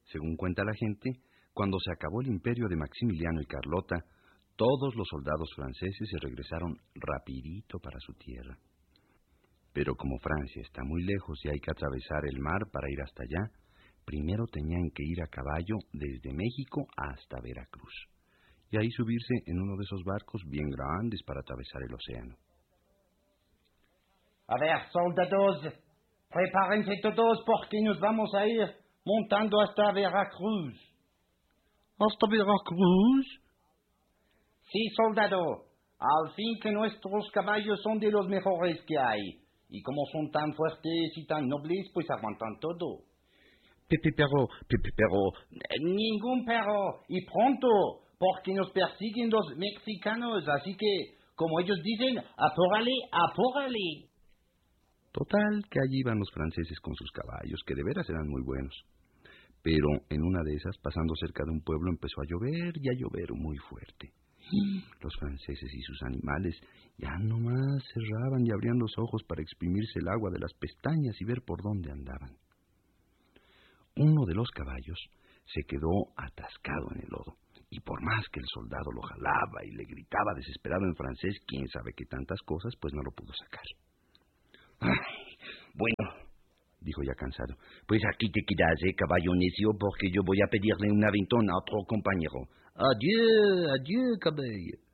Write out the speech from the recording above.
Según cuenta la gente, cuando se acabó el imperio de Maximiliano y Carlota, todos los soldados franceses se regresaron rapidito para su tierra. Pero como Francia está muy lejos y hay que atravesar el mar para ir hasta allá, primero tenían que ir a caballo desde México hasta Veracruz, y ahí subirse en uno de esos barcos bien grandes para atravesar el océano. A ver, soldados, prepárense todos porque nos vamos a ir montando hasta Veracruz. ¿Hasta Veracruz? Sí, soldado, al fin que nuestros caballos son de los mejores que hay, y como son tan fuertes y tan nobles, pues aguantan todo. Pero... Ningún pero, y pronto, porque nos persiguen los mexicanos, así que, como ellos dicen, apúrale, apúrale. Total, que allí iban los franceses con sus caballos, que de veras eran muy buenos. Pero en una de esas, pasando cerca de un pueblo, empezó a llover y a llover muy fuerte. Los franceses y sus animales ya nomás cerraban y abrían los ojos para exprimirse el agua de las pestañas y ver por dónde andaban. Uno de los caballos se quedó atascado en el lodo, y por más que el soldado lo jalaba y le gritaba desesperado en francés, quién sabe qué tantas cosas, pues no lo pudo sacar. Ay, bueno, dijo ya cansado, pues aquí te quedas, caballo necio, porque yo voy a pedirle un aventón a otro compañero. Adiós, adiós, caballo.